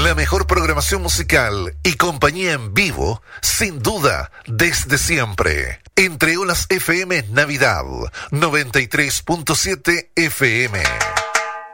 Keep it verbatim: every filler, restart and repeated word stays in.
La mejor programación musical y compañía en vivo, sin duda, desde siempre. Entre Olas F M Navidad, noventa y tres punto siete F M.